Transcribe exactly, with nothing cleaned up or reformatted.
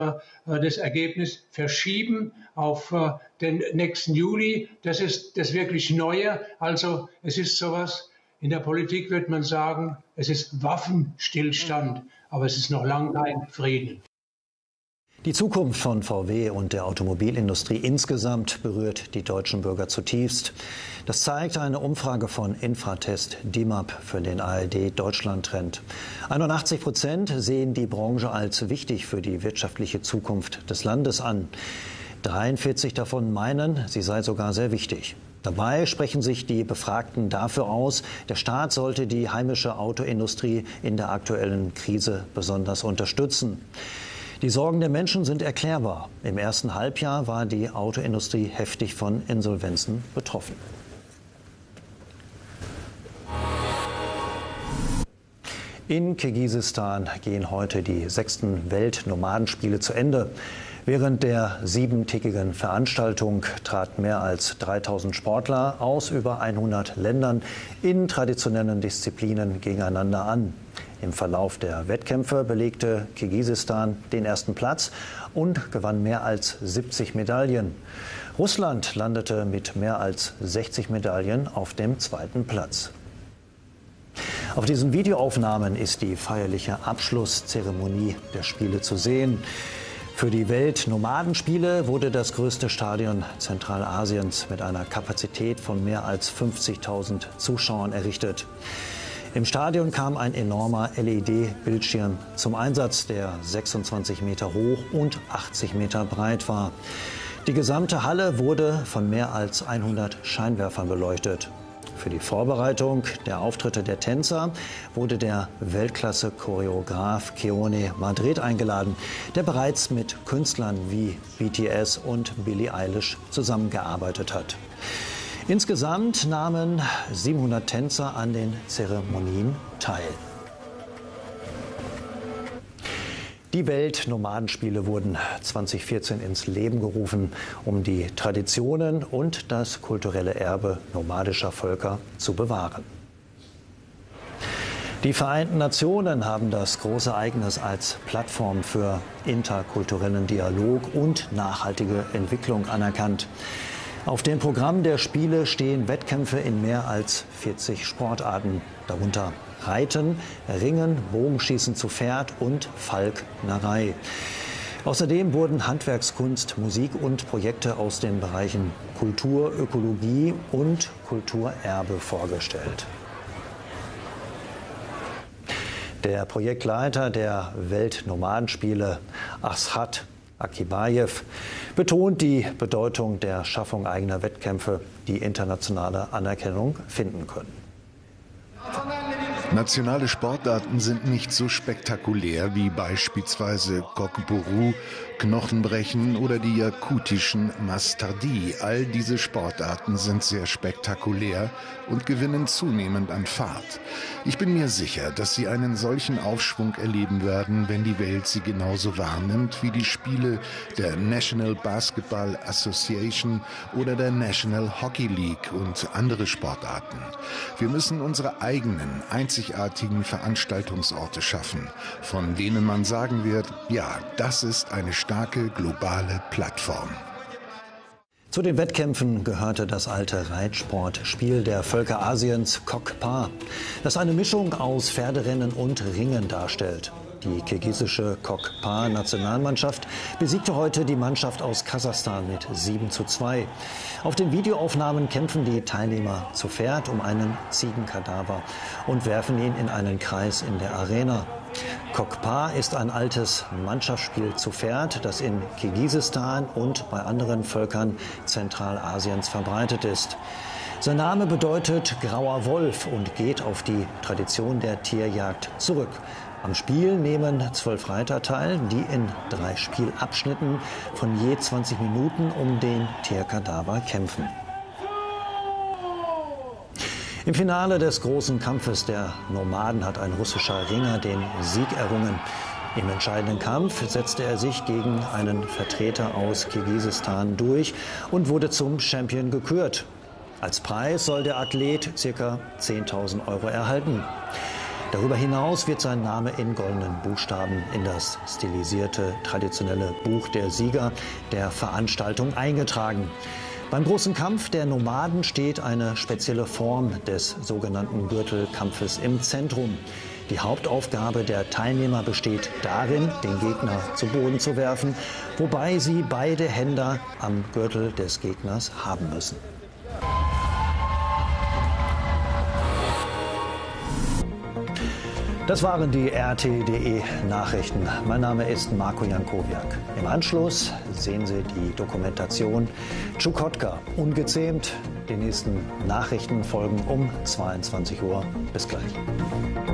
das Ergebnis verschieben auf den nächsten Juli. Das ist das wirklich Neue. Also es ist sowas, in der Politik wird man sagen, es ist Waffenstillstand, aber es ist noch lange kein Frieden. Die Zukunft von V W und der Automobilindustrie insgesamt berührt die deutschen Bürger zutiefst. Das zeigt eine Umfrage von Infratest D I M A P für den A R D-Deutschland-Trend. einundachtzig Prozent sehen die Branche als wichtig für die wirtschaftliche Zukunft des Landes an. dreiundvierzig davon meinen, sie sei sogar sehr wichtig. Dabei sprechen sich die Befragten dafür aus, der Staat sollte die heimische Autoindustrie in der aktuellen Krise besonders unterstützen. Die Sorgen der Menschen sind erklärbar. Im ersten Halbjahr war die Autoindustrie heftig von Insolvenzen betroffen. In Kirgisistan gehen heute die sechsten Weltnomadenspiele zu Ende. Während der siebentägigen Veranstaltung traten mehr als dreitausend Sportler aus über hundert Ländern in traditionellen Disziplinen gegeneinander an. Im Verlauf der Wettkämpfe belegte Kirgisistan den ersten Platz und gewann mehr als siebzig Medaillen. Russland landete mit mehr als sechzig Medaillen auf dem zweiten Platz. Auf diesen Videoaufnahmen ist die feierliche Abschlusszeremonie der Spiele zu sehen. Für die Weltnomadenspiele wurde das größte Stadion Zentralasiens mit einer Kapazität von mehr als fünfzigtausend Zuschauern errichtet. Im Stadion kam ein enormer L E D-Bildschirm zum Einsatz, der sechsundzwanzig Meter hoch und achtzig Meter breit war. Die gesamte Halle wurde von mehr als hundert Scheinwerfern beleuchtet. Für die Vorbereitung der Auftritte der Tänzer wurde der Weltklasse-Choreograf Keone Madrid eingeladen, der bereits mit Künstlern wie B T S und Billie Eilish zusammengearbeitet hat. Insgesamt nahmen siebenhundert Tänzer an den Zeremonien teil. Die Weltnomadenspiele wurden zweitausendvierzehn ins Leben gerufen, um die Traditionen und das kulturelle Erbe nomadischer Völker zu bewahren. Die Vereinten Nationen haben das große Ereignis als Plattform für interkulturellen Dialog und nachhaltige Entwicklung anerkannt. Auf dem Programm der Spiele stehen Wettkämpfe in mehr als vierzig Sportarten, darunter Reiten, Ringen, Bogenschießen zu Pferd und Falknerei. Außerdem wurden Handwerkskunst, Musik und Projekte aus den Bereichen Kultur, Ökologie und Kulturerbe vorgestellt. Der Projektleiter der Weltnomadenspiele, Ashat Akibayev, betont die Bedeutung der Schaffung eigener Wettkämpfe, die internationale Anerkennung finden können. Nationale Sportarten sind nicht so spektakulär wie beispielsweise Kokboru, Knochenbrechen oder die jakutischen Mastardi. All diese Sportarten sind sehr spektakulär und gewinnen zunehmend an Fahrt. Ich bin mir sicher, dass sie einen solchen Aufschwung erleben werden, wenn die Welt sie genauso wahrnimmt wie die Spiele der National Basketball Association oder der National Hockey League und andere Sportarten. Wir müssen unsere eigenen, einzigartigen Veranstaltungsorte schaffen, von denen man sagen wird, ja, das ist eine starke globale Plattform. Zu den Wettkämpfen gehörte das alte Reitsportspiel der Völker Asiens Kokpa, das eine Mischung aus Pferderennen und Ringen darstellt. Die kirgisische Kokpa-Nationalmannschaft besiegte heute die Mannschaft aus Kasachstan mit sieben zu zwei. Auf den Videoaufnahmen kämpfen die Teilnehmer zu Pferd um einen Ziegenkadaver und werfen ihn in einen Kreis in der Arena. Kokpa ist ein altes Mannschaftsspiel zu Pferd, das in Kirgisistan und bei anderen Völkern Zentralasiens verbreitet ist. Sein Name bedeutet grauer Wolf und geht auf die Tradition der Tierjagd zurück. Am Spiel nehmen zwölf Reiter teil, die in drei Spielabschnitten von je zwanzig Minuten um den Tierkadaver kämpfen. Im Finale des großen Kampfes der Nomaden hat ein russischer Ringer den Sieg errungen. Im entscheidenden Kampf setzte er sich gegen einen Vertreter aus Kirgisistan durch und wurde zum Champion gekürt. Als Preis soll der Athlet ca. zehntausend Euro erhalten. Darüber hinaus wird sein Name in goldenen Buchstaben in das stilisierte, traditionelle Buch der Sieger der Veranstaltung eingetragen. Beim großen Kampf der Nomaden steht eine spezielle Form des sogenannten Gürtelkampfes im Zentrum. Die Hauptaufgabe der Teilnehmer besteht darin, den Gegner zu Boden zu werfen, wobei sie beide Hände am Gürtel des Gegners haben müssen. Das waren die R T punkt D E Nachrichten. Mein Name ist Marco Jankowiak. Im Anschluss sehen Sie die Dokumentation Chukotka, ungezähmt. Die nächsten Nachrichten folgen um zweiundzwanzig Uhr. Bis gleich.